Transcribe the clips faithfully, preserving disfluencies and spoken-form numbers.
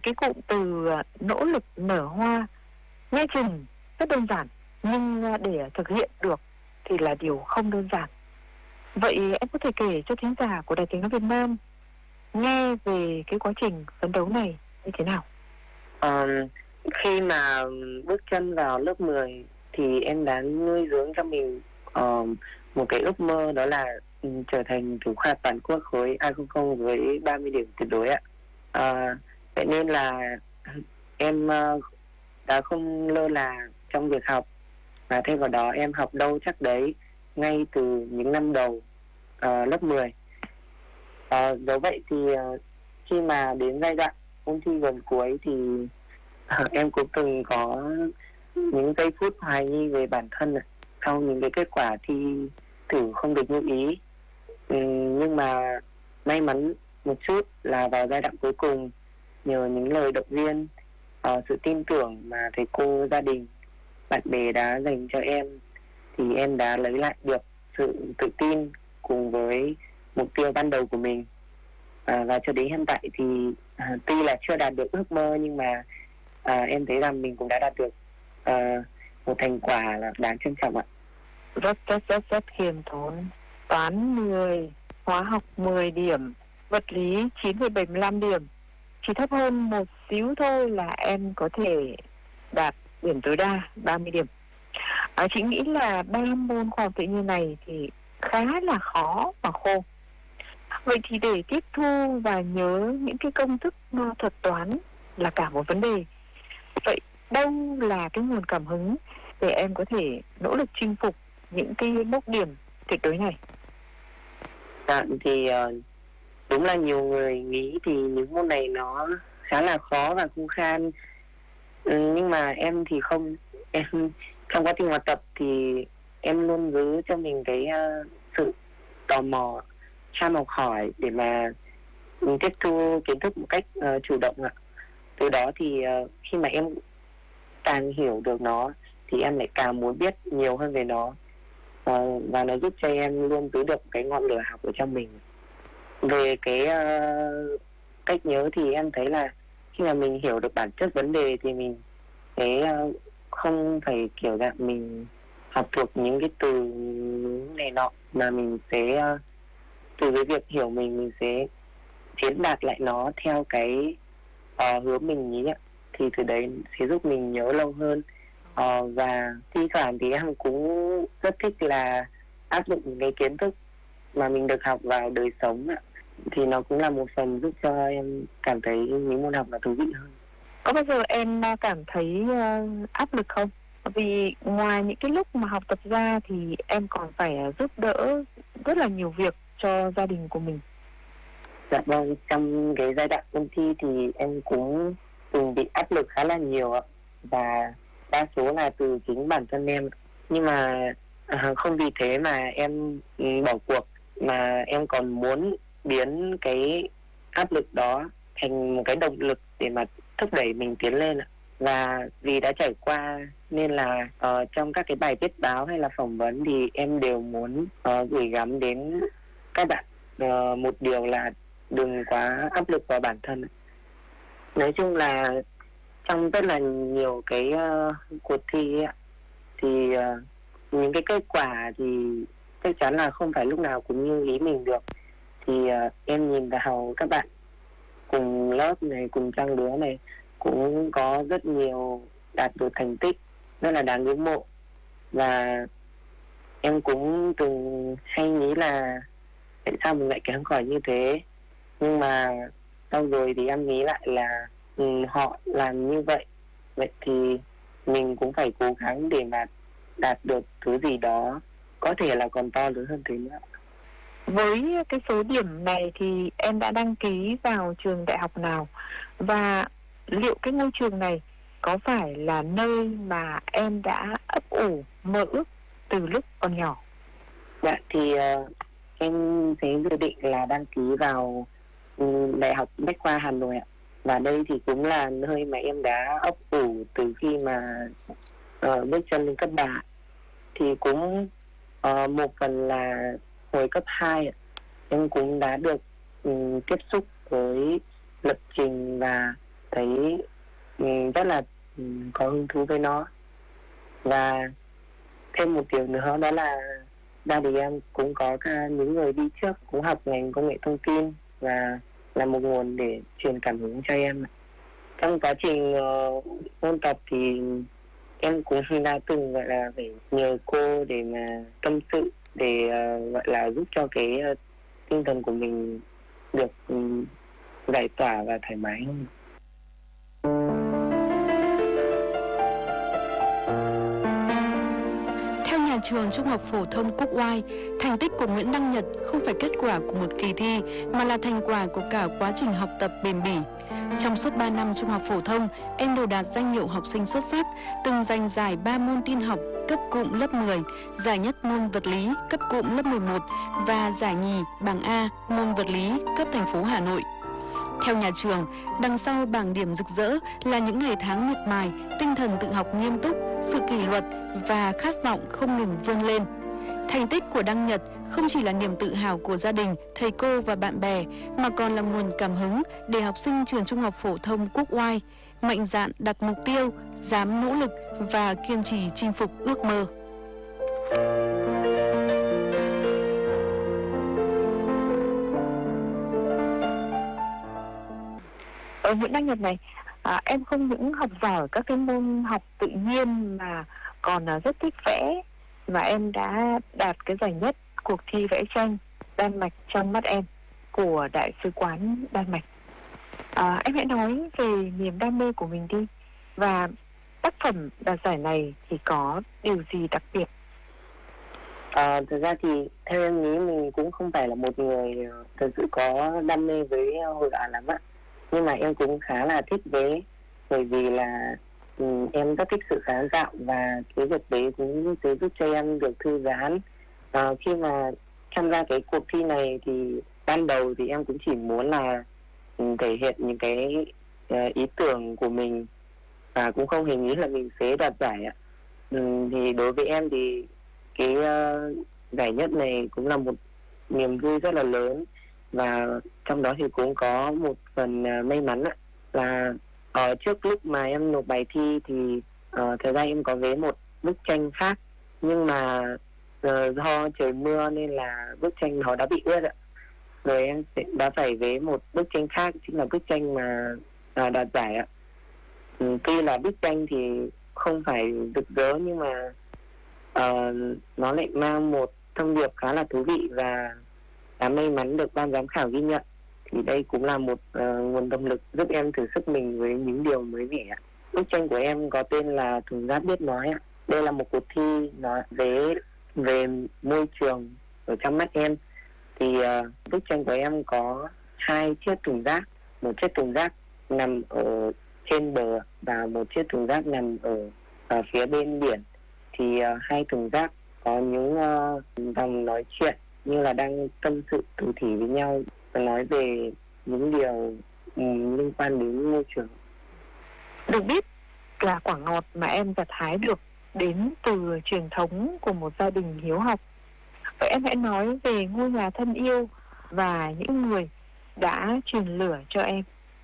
cái cụm từ à, nỗ lực nở hoa nghe chừng rất đơn giản, nhưng à, để thực hiện được thì là điều không đơn giản. Vậy em có thể kể cho thính giả của Đài Tiếng nói Việt Nam nghe về cái quá trình phấn đấu này như thế nào? Ờ, khi mà bước chân vào lớp mười thì em đã nuôi dưỡng cho mình ờ, một cái ước mơ, đó là ừ, trở thành thủ khoa toàn quốc khối A không không với ba mươi điểm tuyệt đối ạ. Ờ, vậy nên là em ờ, đã không lơ là trong việc học, và thêm vào đó em học đâu chắc đấy ngay từ những năm đầu ờ, lớp mười. Ờ, dẫu vậy thì ờ, khi mà đến giai đoạn ôn thi gần cuối thì ờ, em cũng từng có những giây phút hoài nghi về bản thân ạ, sau những cái kết quả thi thử không được như ý. Ừ, nhưng mà may mắn một chút là vào giai đoạn cuối cùng, nhờ những lời động viên, ờ, sự tin tưởng mà thầy cô, gia đình, bạn bè đã dành cho em, thì em đã lấy lại được sự tự tin cùng với mục tiêu ban đầu của mình. À, và cho đến hiện tại thì à, tuy là chưa đạt được ước mơ, nhưng mà à, em thấy rằng mình cũng đã đạt được à, một thành quả là đáng trân trọng ạ. Rất rất rất rất khiêm tốn. Toán mười, hóa học mười điểm, vật lý chín phẩy bảy mươi lăm điểm. Chỉ thấp hơn một xíu thôi là em có thể đạt điểm tối đa ba mươi điểm. À, chị nghĩ là ba môn khoa học tự nhiên này thì khá là khó và khô. Vậy thì để tiếp thu và nhớ những cái công thức thuật toán là cả một vấn đề. Vậy đâu là cái nguồn cảm hứng để em có thể nỗ lực chinh phục những cái mốc điểm tuyệt đối này? Dạ, thì uh, đúng là nhiều người nghĩ thì những môn này nó khá là khó và khô khan. Ừ, nhưng mà em thì không. Em trong quá trình học tập thì em luôn giữ cho mình cái uh, sự tò mò, ham học hỏi để mà mình tiếp thu kiến thức một cách uh, chủ động ạ. Từ đó thì uh, khi mà em càng hiểu được nó thì em lại càng muốn biết nhiều hơn về nó, uh, và nó giúp cho em luôn giữ được cái ngọn lửa học ở trong mình. Về cái uh, cách nhớ thì em thấy là khi mà mình hiểu được bản chất vấn đề thì mình sẽ uh, không phải kiểu dạng mình học thuộc những cái từ này nọ, mà mình sẽ uh, từ cái việc hiểu mình mình sẽ diễn đạt lại nó theo cái uh, hướng mình nghĩ ạ, thì từ đấy sẽ giúp mình nhớ lâu hơn. Uh, và thi thoảng thì em cũng rất thích là áp dụng những cái kiến thức mà mình được học vào đời sống ạ, thì nó cũng là một phần giúp cho em cảm thấy những môn học là thú vị hơn. Có bao giờ em cảm thấy uh, áp lực không? Vì ngoài những cái lúc mà học tập ra thì em còn phải giúp đỡ rất là nhiều việc cho gia đình của mình. Dạ vâng, trong cái giai đoạn ôn thi thì em cũng từng bị áp lực khá là nhiều ạ, và đa số là từ chính bản thân em. Nhưng mà à, không vì thế mà em bỏ cuộc, mà em còn muốn biến cái áp lực đó thành một cái động lực để mà thúc đẩy mình tiến lên ạ. Và vì đã trải qua nên là uh, trong các cái bài viết báo hay là phỏng vấn thì em đều muốn uh, gửi gắm đến các bạn uh, một điều là đừng quá áp lực vào bản thân. Nói chung là trong rất là nhiều cái uh, cuộc thi ấy, thì uh, những cái kết quả thì chắc chắn là không phải lúc nào cũng như ý mình được. Thì uh, em nhìn vào các bạn cùng lớp này, cùng trang lứa này cũng có rất nhiều đạt được thành tích rất là đáng ngưỡng mộ, và em cũng từng hay nghĩ là tại sao mình lại kém cỏi như thế. Nhưng mà sau rồi thì em nghĩ lại là um, họ làm như vậy, vậy thì mình cũng phải cố gắng để mà đạt được thứ gì đó có thể là còn to lớn hơn thế nữa. Với cái số điểm này thì em đã đăng ký vào trường đại học nào? Và liệu cái ngôi trường này có phải là nơi mà em đã ấp ủ mơ ước từ lúc còn nhỏ? Dạ thì uh, em sẽ dự định là đăng ký vào um, Đại học Bách khoa Hà Nội ạ. Và đây thì cũng là nơi mà em đã ấp ủ từ khi mà uh, bước chân lên cấp ba. Thì cũng uh, một phần là hồi cấp hai em cũng đã được um, tiếp xúc với lập trình và thấy um, rất là um, có hứng thú với nó. Và thêm một điều nữa đó là gia đình em cũng có cả những người đi trước cũng học ngành công nghệ thông tin và là một nguồn để truyền cảm hứng cho em. Trong quá trình uh, ôn tập thì em cũng đã từng gọi là phải nhờ cô để mà tâm sự, để uh, gọi là giúp cho cái uh, tinh thần của mình được um, giải tỏa và thoải mái hơn. Theo nhà trường Trung học phổ thông Quốc Oai, thành tích của Nguyễn Đăng Nhật không phải kết quả của một kỳ thi mà là thành quả của cả quá trình học tập bền bỉ. Trong suốt ba năm trung học phổ thông, em đều đạt danh hiệu học sinh xuất sắc, từng giành giải ba môn tin học cấp cụm lớp mười, giải nhất môn vật lý cấp cụm lớp mười một và giải nhì bảng A môn vật lý cấp thành phố Hà Nội. Theo nhà trường, đằng sau bảng điểm rực rỡ là những ngày tháng miệt mài, tinh thần tự học nghiêm túc, sự kỷ luật và khát vọng không ngừng vươn lên. Thành tích của Đăng Nhật không chỉ là niềm tự hào của gia đình, thầy cô và bạn bè, mà còn là nguồn cảm hứng để học sinh trường Trung học phổ thông Quốc Oai mạnh dạn đặt mục tiêu, dám nỗ lực và kiên trì chinh phục ước mơ. Ở Nguyễn Đăng Nhật này, à, em không những học giỏi các cái môn học tự nhiên mà còn à, rất thích vẽ, và em đã đạt cái giải nhất cuộc thi vẽ tranh Đan Mạch trong mắt em của Đại sứ quán Đan Mạch. À, em hãy nói về niềm đam mê của mình đi, và tác phẩm đạt giải này thì có điều gì đặc biệt? À, thực ra thì theo em nghĩ mình cũng không phải là một người thật sự có đam mê với hội họa lắm ạ, nhưng mà em cũng khá là thích vẽ, bởi vì là um, em rất thích sự sáng tạo, và cái việc đấy cũng sẽ giúp cho em được thư giãn. À, khi mà tham gia cái cuộc thi này thì ban đầu thì em cũng chỉ muốn là um, thể hiện những cái uh, ý tưởng của mình, và cũng không hề nghĩ là mình sẽ đạt giải ạ. Um, thì đối với em thì cái uh, giải nhất này cũng là một niềm vui rất là lớn, và trong đó thì cũng có một phần uh, may mắn ạ, là ở trước lúc mà em nộp bài thi thì uh, thời gian em có vẽ một bức tranh khác, nhưng mà uh, do trời mưa nên là bức tranh nó đã bị ướt ạ, rồi em đã phải vẽ một bức tranh khác, chính là bức tranh mà uh, đạt giải ạ. Um, tuy là bức tranh thì không phải rực rỡ, nhưng mà uh, nó lại mang một thông điệp khá là thú vị, và đã may mắn được ban giám khảo ghi nhận. Thì đây cũng là một uh, nguồn động lực giúp em thử sức mình với những điều mới mẻ. Bức tranh của em có tên là Thùng rác biết nói. Đây là một cuộc thi nói về về môi trường ở trong mắt em. Thì uh, bức tranh của em có hai chiếc thùng rác, một chiếc thùng rác nằm ở trên bờ và một chiếc thùng rác nằm ở, ở phía bên biển. Thì uh, hai thùng rác có những uh, dòng nói chuyện như là đang tâm sự thủ thỉ với nhau, và nói về những điều um, liên quan đến môi trường. Được biết là quả ngọt mà em gặt hái được đến từ truyền thống của một gia đình hiếu học. Vậy em hãy nói về ngôi nhà thân yêu và những người đã truyền lửa cho em.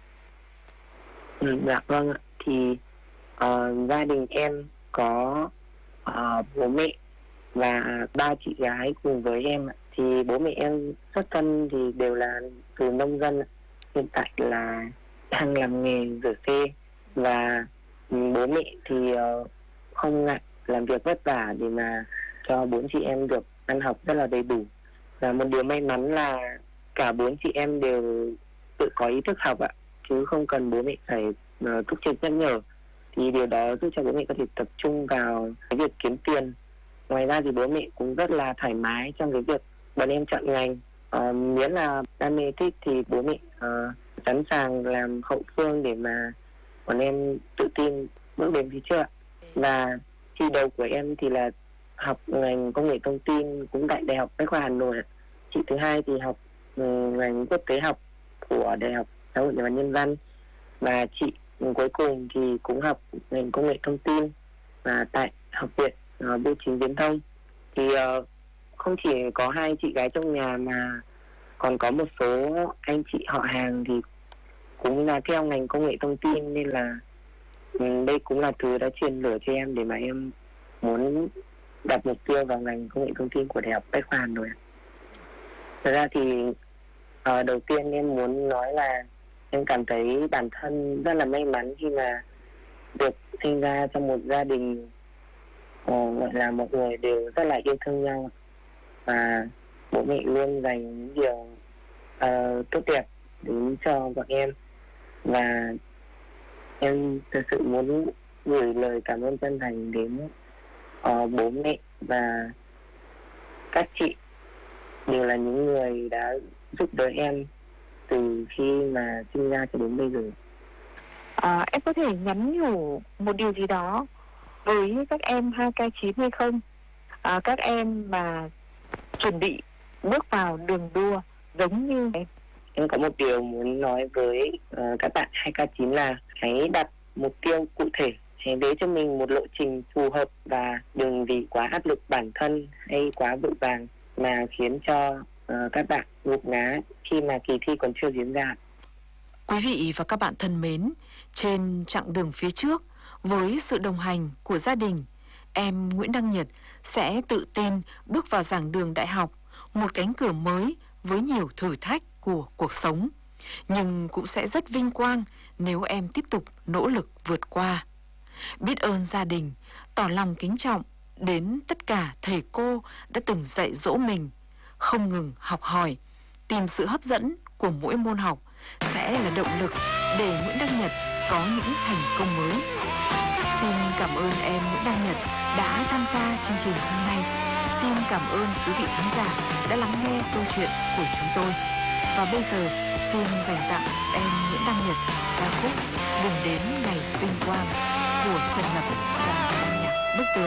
Ừ, dạ vâng ạ. Thì uh, gia đình em có uh, bố mẹ và ba chị gái cùng với em. Thì bố mẹ em xuất thân thì đều là từ nông dân, hiện tại là đang làm nghề rửa xe, và bố mẹ thì uh, không ngại làm việc vất vả để mà cho bốn chị em được ăn học rất là đầy đủ. Và một điều may mắn là cả bốn chị em đều tự có ý thức học ạ, chứ không cần bố mẹ phải uh, thúc giục nhắc nhở. Thì điều đó giúp cho bố mẹ có thể tập trung vào cái việc kiếm tiền. Ngoài ra thì bố mẹ cũng rất là thoải mái trong cái việc bọn em chọn ngành. Uh, miễn là đam mê thích thì bố mẹ uh, sẵn sàng làm hậu phương để mà bọn em tự tin bước đến phía trước. Và thi đầu của em thì là học ngành công nghệ thông tin cũng tại Đại học Bách khoa Hà Nội. Chị thứ hai thì học um, ngành quốc tế học của Đại học Xã hội và Nhân văn. Và chị cuối cùng thì cũng học ngành công nghệ thông tin và tại Học viện uh, Bưu chính Viễn thông. Thì uh, không chỉ có hai chị gái trong nhà mà còn có một số anh chị họ hàng thì cũng là theo ngành công nghệ thông tin nên là ừ, đây cũng là thứ đã truyền lửa cho em để mà em muốn đặt mục tiêu vào ngành công nghệ thông tin của Đại học Bách khoa Hà Nội. Thật ra thì uh, đầu tiên em muốn nói là em cảm thấy bản thân rất là may mắn khi mà được sinh ra trong một gia đình uh, gọi là mọi người đều rất là yêu thương nhau và bố mẹ luôn dành những điều uh, tốt đẹp đến cho bọn em. Và em thật sự muốn gửi lời cảm ơn chân thành đến uh, bố mẹ và các chị, đều là những người đã giúp đỡ em từ khi mà sinh ra cho đến bây giờ. À, em có thể nhắn nhủ một điều gì đó với các em hai K chín hay không? À, các em mà chuẩn bị bước vào đường đua giống như em. Em có một điều muốn nói với uh, các bạn hai K chín là hãy đặt mục tiêu cụ thể, hãy vẽ cho mình một lộ trình phù hợp và đừng vì quá áp lực bản thân hay quá vội vàng mà khiến cho uh, các bạn gục ngã khi mà kỳ thi còn chưa diễn ra. Quý vị và các bạn thân mến, trên chặng đường phía trước, với sự đồng hành của gia đình, em Nguyễn Đăng Nhật sẽ tự tin bước vào giảng đường đại học, một cánh cửa mới với nhiều thử thách của cuộc sống. Nhưng cũng sẽ rất vinh quang nếu em tiếp tục nỗ lực vượt qua. Biết ơn gia đình, tỏ lòng kính trọng đến tất cả thầy cô đã từng dạy dỗ mình, không ngừng học hỏi, tìm sự hấp dẫn của mỗi môn học sẽ là động lực để Nguyễn Đăng Nhật có những thành công mới. Xin cảm ơn em Nguyễn Đăng Nhật đã tham gia chương trình hôm nay. Xin cảm ơn quý vị khán giả đã lắng nghe câu chuyện của chúng tôi. Và bây giờ xin dành tặng em Nguyễn Đăng Nhật ca khúc Đừng đến ngày vinh quang của Trần Lập.